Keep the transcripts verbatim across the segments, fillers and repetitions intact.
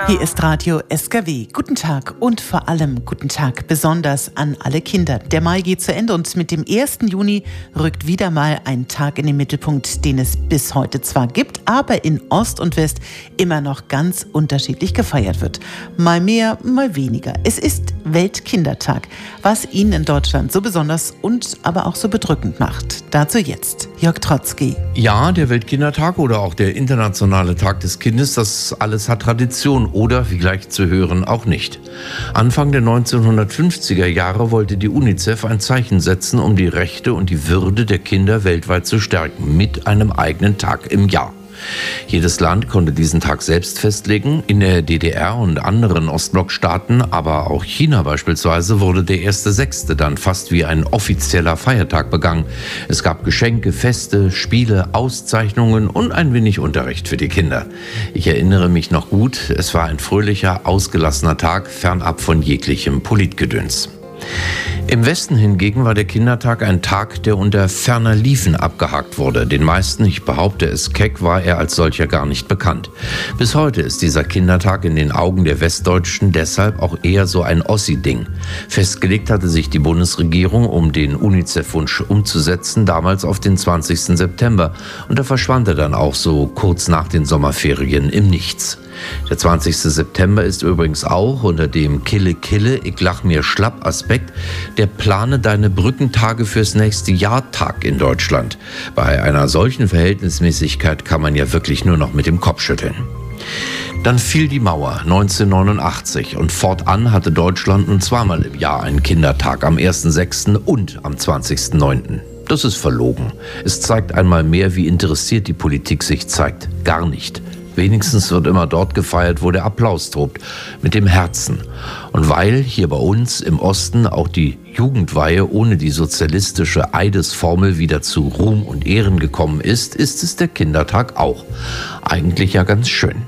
Hier ist Radio S K W. Guten Tag und vor allem guten Tag besonders an alle Kinder. Der Mai geht zu Ende und mit dem ersten Juni rückt wieder mal ein Tag in den Mittelpunkt, den es bis heute zwar gibt, aber in Ost und West immer noch ganz unterschiedlich gefeiert wird. Mal mehr, mal weniger. Es ist Weltkindertag, was ihn in Deutschland so besonders und aber auch so bedrückend macht. Dazu jetzt Jörg Trotzki. Ja, der Weltkindertag oder auch der Internationale Tag des Kindes, das alles hat Tradition oder, wie gleich zu hören, auch nicht. Anfang der neunzehnhundertfünfziger Jahre wollte die UNICEF ein Zeichen setzen, um die Rechte und die Würde der Kinder weltweit zu stärken, mit einem eigenen Tag im Jahr. Jedes Land konnte diesen Tag selbst festlegen. In der D D R und anderen Ostblockstaaten, aber auch China beispielsweise, wurde der erste Sechste dann fast wie ein offizieller Feiertag begangen. Es gab Geschenke, Feste, Spiele, Auszeichnungen und ein wenig Unterricht für die Kinder. Ich erinnere mich noch gut, es war ein fröhlicher, ausgelassener Tag, fernab von jeglichem Politgedöns. Im Westen hingegen war der Kindertag ein Tag, der unter ferner Liefen abgehakt wurde. Den meisten, ich behaupte es keck, war er als solcher gar nicht bekannt. Bis heute ist dieser Kindertag in den Augen der Westdeutschen deshalb auch eher so ein Ossi-Ding. Festgelegt hatte sich die Bundesregierung, um den UNICEF-Wunsch umzusetzen, damals auf den zwanzigsten September. Und da verschwand er dann auch so kurz nach den Sommerferien im Nichts. Der zwanzigste September ist übrigens auch unter dem Kille-Kille, ich lach mir schlapp Aspekt der Plane deine Brückentage fürs nächste Jahr Tag in Deutschland. Bei einer solchen Verhältnismäßigkeit kann man ja wirklich nur noch mit dem Kopf schütteln. Dann fiel die Mauer neunzehnhundertneunundachtzig und fortan hatte Deutschland nun zweimal im Jahr einen Kindertag, am ersten sechsten und am zwanzigsten neunten Das ist verlogen. Es zeigt einmal mehr, wie interessiert die Politik sich zeigt. Gar nicht. Wenigstens wird immer dort gefeiert, wo der Applaus tobt, mit dem Herzen. Und weil hier bei uns im Osten auch die Jugendweihe ohne die sozialistische Eidesformel wieder zu Ruhm und Ehren gekommen ist, ist es der Kindertag auch. Eigentlich ja ganz schön.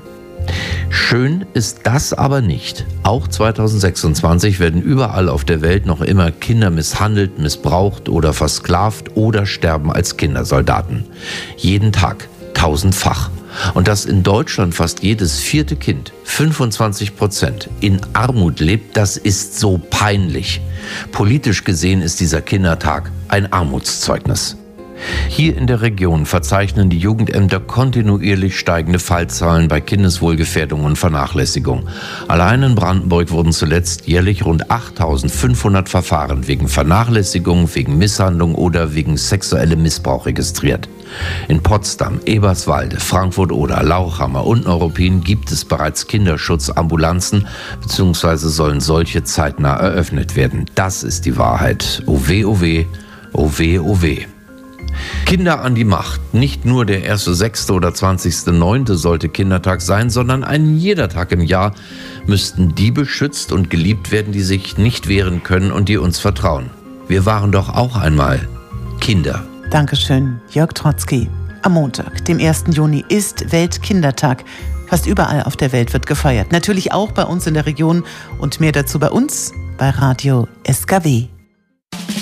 Schön ist das aber nicht. Auch zweitausendsechsundzwanzig werden überall auf der Welt noch immer Kinder misshandelt, missbraucht oder versklavt oder sterben als Kindersoldaten. Jeden Tag, tausendfach. Und dass in Deutschland fast jedes vierte Kind, fünfundzwanzig Prozent, in Armut lebt, das ist so peinlich. Politisch gesehen ist dieser Kindertag ein Armutszeugnis. Hier in der Region verzeichnen die Jugendämter kontinuierlich steigende Fallzahlen bei Kindeswohlgefährdung und Vernachlässigung. Allein in Brandenburg wurden zuletzt jährlich rund achttausendfünfhundert Verfahren wegen Vernachlässigung, wegen Misshandlung oder wegen sexuellem Missbrauch registriert. In Potsdam, Eberswalde, Frankfurt-Oder, Lauchhammer und Neuruppin gibt es bereits Kinderschutzambulanzen bzw. sollen solche zeitnah eröffnet werden. Das ist die Wahrheit. Oh weh, oh weh, oh weh, oh weh. Kinder an die Macht. Nicht nur der erste sechste oder zwanzigste neunte sollte Kindertag sein, sondern ein jeder Tag im Jahr müssten die beschützt und geliebt werden, die sich nicht wehren können und die uns vertrauen. Wir waren doch auch einmal Kinder. Dankeschön, Jörg Trotzki. Am Montag, dem ersten Juni, ist Weltkindertag. Fast überall auf der Welt wird gefeiert. Natürlich auch bei uns in der Region und mehr dazu bei uns bei Radio S K W.